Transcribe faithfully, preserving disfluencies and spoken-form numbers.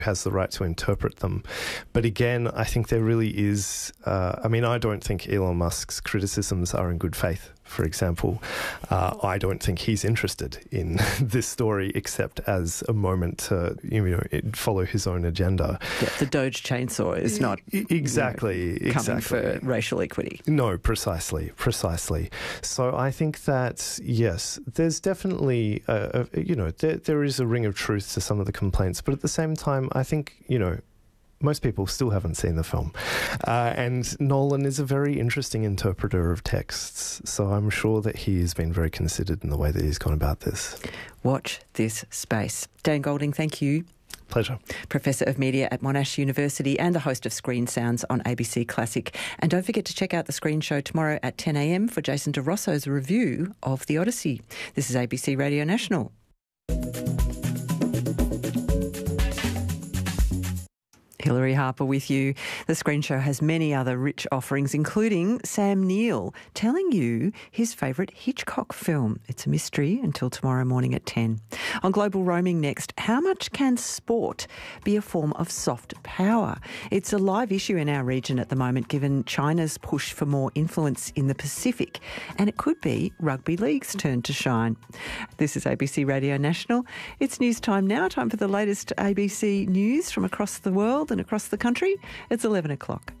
has the right to interpret them. But again, I think there really is, uh, I mean, I don't think Elon Musk's criticisms are in good faith, for example. Uh, I don't think he's interested in this story except as a moment to, you know, follow his own agenda. Yeah, the Doge chainsaw is not exactly, you know, coming exactly. for racial equity. No, precisely, precisely. So I think that, yes, there's definitely, a, a, you know, there, there is a ring of truth to some of the complaints, but at the same time, I think, you know, most people still haven't seen the film. Uh, and Nolan is a very interesting interpreter of texts, so I'm sure that he has been very considered in the way that he's gone about this. Watch this space. Dan Golding, thank you. Pleasure. Professor of Media at Monash University and the host of Screen Sounds on A B C Classic. And don't forget to check out the Screen Show tomorrow at ten a m for Jason De Rosso's review of The Odyssey. This is A B C Radio National. Hilary Harper with you. The Screen Show has many other rich offerings, including Sam Neill telling you his favourite Hitchcock film. It's a mystery until tomorrow morning at ten. On Global Roaming next, how much can sport be a form of soft power? It's a live issue in our region at the moment, given China's push for more influence in the Pacific, and it could be rugby league's turn to shine. This is A B C Radio National. It's news time now, time for the latest A B C news from across the world and across the country. It's eleven o'clock.